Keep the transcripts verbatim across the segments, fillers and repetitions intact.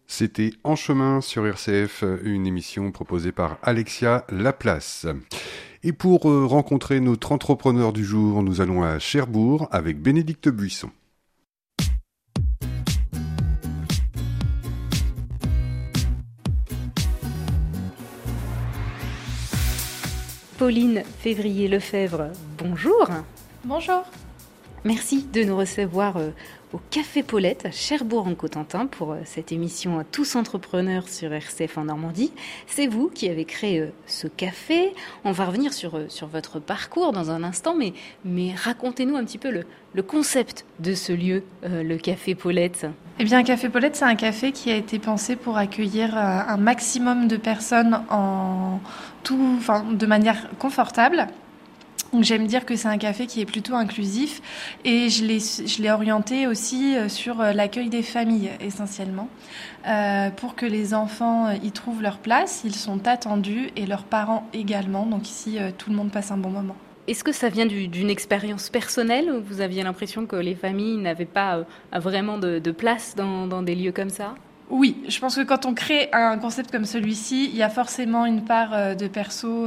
C'était En chemin sur R C F, une émission proposée par Alexia Laplace. Et pour euh, rencontrer notre entrepreneur du jour, nous allons à Cherbourg avec Bénédicte Buisson. Pauline Février-Lefebvre, bonjour. Bonjour. Merci de nous recevoir euh, au Café Paulette à Cherbourg-en-Cotentin pour euh, cette émission Tous entrepreneurs sur R C F en Normandie. C'est vous qui avez créé euh, ce café. On va revenir sur, euh, sur votre parcours dans un instant, mais, mais racontez-nous un petit peu le, le concept de ce lieu, euh, le Café Paulette. Eh bien, Café Paulette, c'est un café qui a été pensé pour accueillir euh, un maximum de personnes en tout, enfin, de manière confortable. Donc, j'aime dire que c'est un café qui est plutôt inclusif et je l'ai, je l'ai orienté aussi sur l'accueil des familles essentiellement euh, pour que les enfants y trouvent leur place, ils sont attendus et leurs parents également. Donc ici, euh, tout le monde passe un bon moment. Est-ce que ça vient du, d'une expérience personnelle où vous aviez l'impression que les familles n'avaient pas euh, vraiment de, de place dans, dans des lieux comme ça ? Oui, je pense que quand on crée un concept comme celui-ci, il y a forcément une part de perso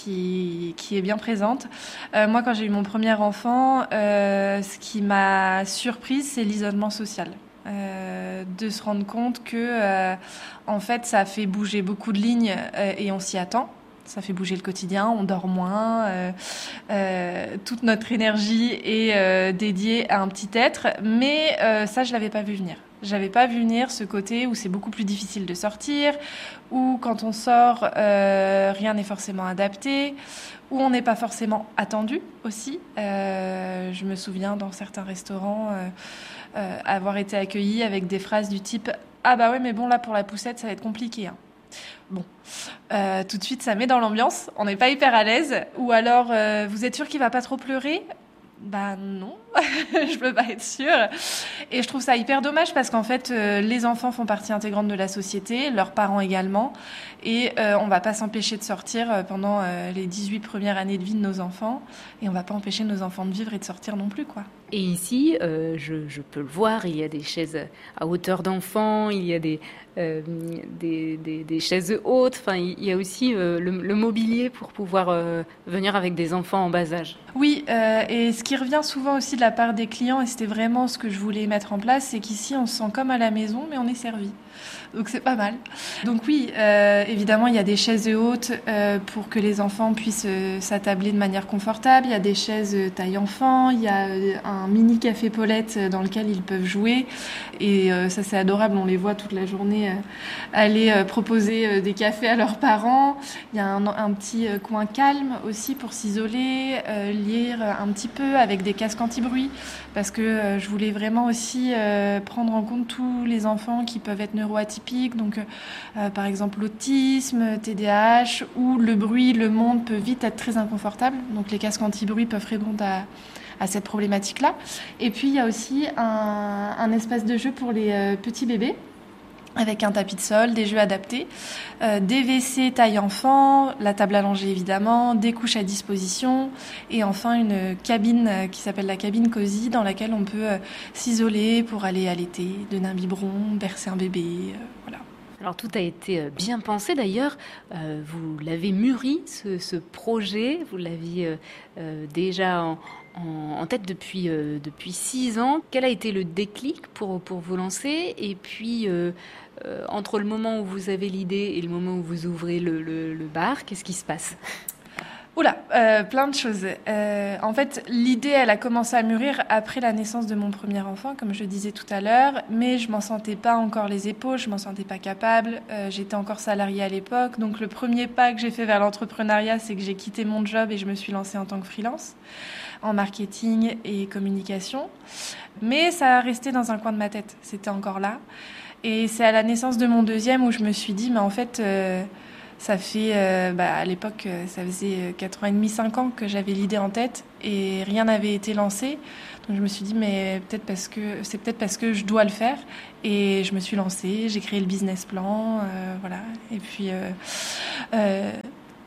qui, qui est bien présente. Euh, moi, quand j'ai eu mon premier enfant, euh, ce qui m'a surprise, c'est l'isolement social. Euh, de se rendre compte que, euh, en fait, ça fait bouger beaucoup de lignes euh, et on s'y attend. Ça fait bouger le quotidien, on dort moins, euh, euh, toute notre énergie est euh, dédiée à un petit être, mais euh, ça, je l'avais pas vu venir. J'avais pas vu venir ce côté où c'est beaucoup plus difficile de sortir, où quand on sort, euh, rien n'est forcément adapté, où on n'est pas forcément attendu aussi. Euh, je me souviens dans certains restaurants euh, euh, avoir été accueillie avec des phrases du type « Ah bah ouais, mais bon, là pour la poussette, ça va être compliqué hein. ». Bon, euh, tout de suite, ça met dans l'ambiance. On n'est pas hyper à l'aise. Ou alors, euh, vous êtes sûr qu'il va pas trop pleurer ? Bah non, je peux pas être sûre. Et je trouve ça hyper dommage parce qu'en fait, euh, les enfants font partie intégrante de la société, leurs parents également. Et euh, on va pas s'empêcher de sortir pendant euh, les dix-huit premières années de vie de nos enfants. Et on va pas empêcher nos enfants de vivre et de sortir non plus, quoi. Et ici, euh, je, je peux le voir, il y a des chaises à hauteur d'enfant, il y a des, euh, des, des, des chaises hautes, enfin, il y a aussi euh, le, le mobilier pour pouvoir euh, venir avec des enfants en bas âge. Oui, euh, et ce qui revient souvent aussi de la part des clients, et c'était vraiment ce que je voulais mettre en place, c'est qu'ici, on se sent comme à la maison, mais on est servi. Donc c'est pas mal. Donc oui, euh, évidemment, il y a des chaises hautes euh, pour que les enfants puissent euh, s'attabler de manière confortable. Il y a des chaises taille enfant. Il y a un mini café Paulette dans lequel ils peuvent jouer. Et euh, ça, c'est adorable. On les voit toute la journée euh, aller euh, proposer euh, des cafés à leurs parents. Il y a un, un petit euh, coin calme aussi pour s'isoler, euh, lire un petit peu avec des casques anti-bruit. Parce que euh, je voulais vraiment aussi euh, prendre en compte tous les enfants qui peuvent être neuroatypiques, donc euh, par exemple l'autisme, T D A H, où le bruit, le monde peut vite être très inconfortable. Donc les casques anti-bruit peuvent répondre à, à cette problématique-là. Et puis il y a aussi un, un espace de jeu pour les euh, petits bébés, avec un tapis de sol, des jeux adaptés, euh, des W C taille enfant, la table allongée évidemment, des couches à disposition et enfin une cabine qui s'appelle la cabine cosy dans laquelle on peut euh, s'isoler pour aller allaiter, donner un biberon, bercer un bébé, euh, voilà. Alors tout a été bien pensé d'ailleurs, euh, vous l'avez mûri ce, ce projet, vous l'aviez euh, déjà en, en, en tête depuis, euh, depuis six ans. Quel a été le déclic pour, pour vous lancer ? Et puis euh, euh, entre le moment où vous avez l'idée et le moment où vous ouvrez le, le, le bar, qu'est-ce qui se passe ? Oula, euh, plein de choses. Euh, en fait, l'idée, elle a commencé à mûrir après la naissance de mon premier enfant, comme je le disais tout à l'heure, mais je m'en sentais pas encore les épaules, je m'en sentais pas capable. Euh, j'étais encore salariée à l'époque, donc le premier pas que j'ai fait vers l'entrepreneuriat, c'est que j'ai quitté mon job et je me suis lancée en tant que freelance, en marketing et communication. Mais ça a resté dans un coin de ma tête, c'était encore là. Et c'est à la naissance de mon deuxième où je me suis dit, mais en fait... Euh, Ça fait, euh, bah, à l'époque, ça faisait quatre ans et demi, cinq ans que j'avais l'idée en tête et rien n'avait été lancé. Donc je me suis dit, mais peut-être parce que c'est peut-être parce que je dois le faire. Et je me suis lancée, j'ai créé le business plan, euh, voilà. Et puis, euh, euh,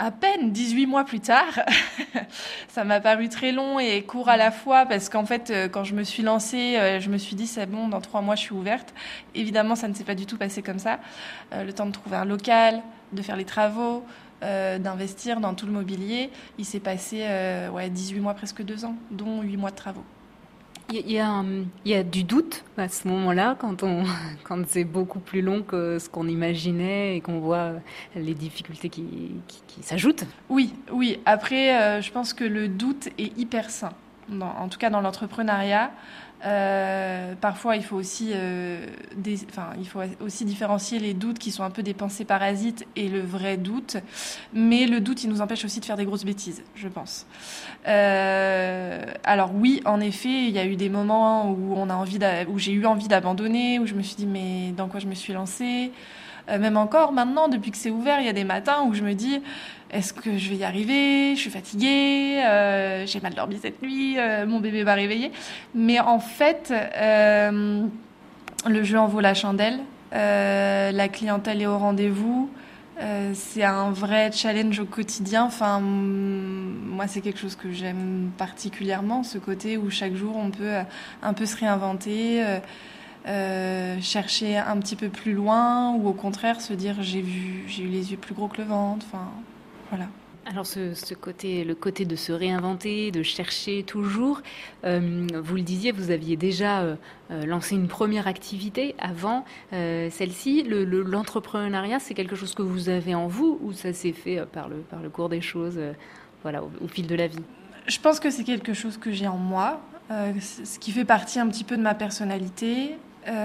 à peine dix-huit mois plus tard. Ça m'a paru très long et court à la fois parce qu'en fait, quand je me suis lancée, je me suis dit c'est bon, dans trois mois je suis ouverte. Évidemment, ça ne s'est pas du tout passé comme ça. Le temps de trouver un local, de faire les travaux, euh, d'investir dans tout le mobilier, il s'est passé euh, ouais, dix-huit mois, presque deux ans, dont huit mois de travaux. Il y, a, il y a du doute à ce moment-là, quand, on, quand c'est beaucoup plus long que ce qu'on imaginait et qu'on voit les difficultés qui, qui, qui s'ajoutent. Oui, oui. Après, euh, je pense que le doute est hyper sain. Dans, en tout cas, dans l'entrepreneuriat, euh, parfois il faut aussi, euh, des, enfin, il faut aussi différencier les doutes qui sont un peu des pensées parasites et le vrai doute. Mais le doute, il nous empêche aussi de faire des grosses bêtises, je pense. Euh, alors oui, en effet, il y a eu des moments où on a envie, où j'ai eu envie d'abandonner, où je me suis dit mais dans quoi je me suis lancée. Euh, même encore maintenant, depuis que c'est ouvert, il y a des matins où je me dis est-ce que je vais y arriver? Je suis fatiguée, euh, j'ai mal dormi cette nuit, euh, mon bébé va réveiller. Mais en fait, euh, le jeu en vaut la chandelle. Euh, la clientèle est au rendez-vous. Euh, c'est un vrai challenge au quotidien. Enfin, moi, c'est quelque chose que j'aime particulièrement, ce côté où chaque jour on peut un peu se réinventer. Euh, Euh, chercher un petit peu plus loin ou au contraire se dire j'ai vu, j'ai eu les yeux plus gros que le ventre. Enfin, voilà. Alors ce, ce côté, le côté de se réinventer, de chercher toujours, euh, vous le disiez, vous aviez déjà euh, lancé une première activité avant euh, celle-ci. Le, le, l'entrepreneuriat, c'est quelque chose que vous avez en vous ou ça s'est fait par le, par le cours des choses, euh, voilà, au, au fil de la vie? Je pense que c'est quelque chose que j'ai en moi, euh, ce qui fait partie un petit peu de ma personnalité.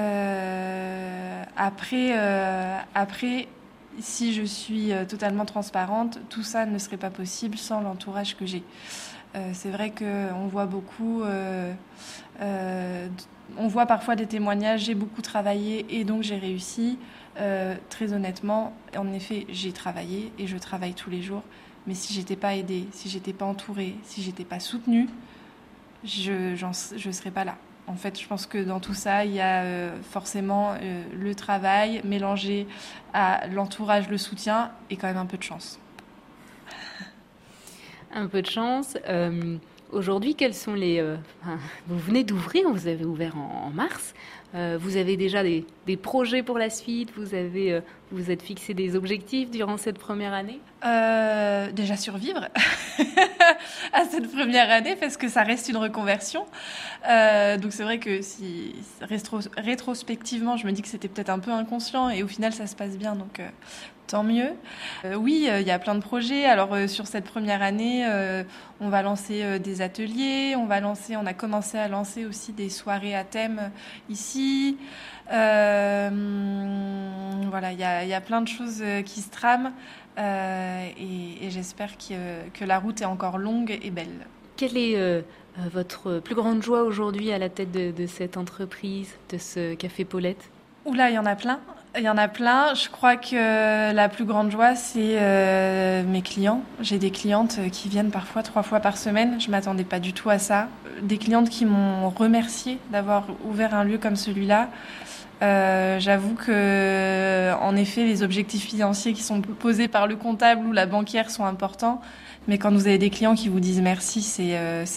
Euh, après, euh, après, si je suis totalement transparente, tout ça ne serait pas possible sans l'entourage que j'ai. Euh, c'est vrai qu'on voit beaucoup, euh, euh, on voit parfois des témoignages, j'ai beaucoup travaillé et donc j'ai réussi. Euh, très honnêtement, en effet, j'ai travaillé et je travaille tous les jours. Mais si j'étais pas aidée, si j'étais pas entourée, si j'étais pas soutenue, je j'en, je serais pas là. En fait, je pense que dans tout ça, il y a euh, forcément euh, le travail mélangé à l'entourage, le soutien et quand même un peu de chance. Un peu de chance. Euh, aujourd'hui, quels sont les... Euh, enfin, vous venez d'ouvrir, vous avez ouvert en, en mars. Euh, vous avez déjà des, des projets pour la suite. Vous avez, euh, vous vous êtes fixé des objectifs durant cette première année? euh, Déjà survivre à cette première année parce que ça reste une reconversion. Euh, donc c'est vrai que si rétro, rétrospectivement, je me dis que c'était peut-être un peu inconscient et au final ça se passe bien. Donc euh, tant mieux. Euh, oui, il euh, y a plein de projets. Alors euh, sur cette première année, euh, on va lancer euh, des ateliers, on va lancer, on a commencé à lancer aussi des soirées à thème ici. Euh, voilà, il y a, y a plein de choses qui se trament euh, et, et j'espère que, que la route est encore longue et belle. Quelle est euh, votre plus grande joie aujourd'hui à la tête de, de cette entreprise, de ce Café Paulette? Oula, il y en a plein. Il y en a plein. Je crois que la plus grande joie, c'est euh, mes clients. J'ai des clientes qui viennent parfois trois fois par semaine. Je ne m'attendais pas du tout à ça. Des clientes qui m'ont remercié d'avoir ouvert un lieu comme celui-là. Euh, j'avoue que, en effet, les objectifs financiers qui sont posés par le comptable ou la banquière sont importants. Mais quand vous avez des clients qui vous disent merci, c'est, euh,